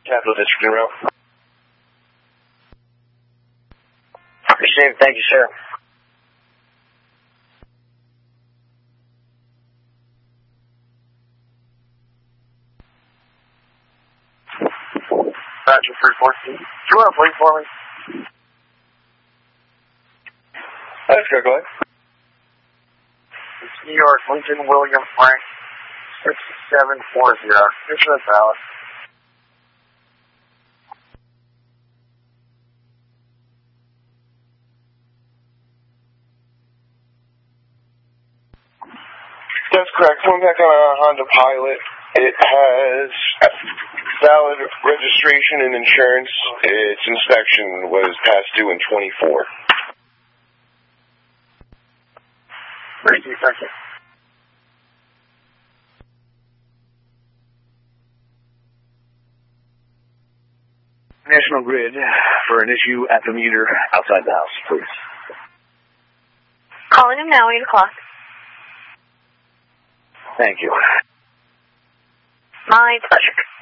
Capital District en route. Received. Thank you, sir. Roger, 314. Do you want to wait for me? That's good, go ahead. It's New York, Lincoln William Frank, 6740. Here's the ballot. That's correct. Going back on a Honda Pilot. It has valid registration and insurance. Its inspection was past due in 24. Thank you, thank you. National Grid for an issue at the meter outside the house, please. Calling him now, 8 o'clock. Thank you. My pleasure.